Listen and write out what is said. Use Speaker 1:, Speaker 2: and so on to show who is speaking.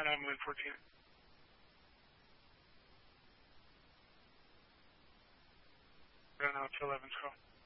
Speaker 1: and I'm Lynn 14. I don't know, it's 11's call.